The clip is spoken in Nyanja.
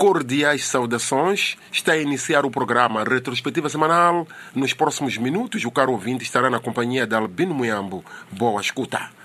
cordiais saudações. Está a iniciar o programa Retrospectiva Semanal. Nos próximos minutos, o caro ouvinte estará na companhia de Albino Muyambo. Boa escuta.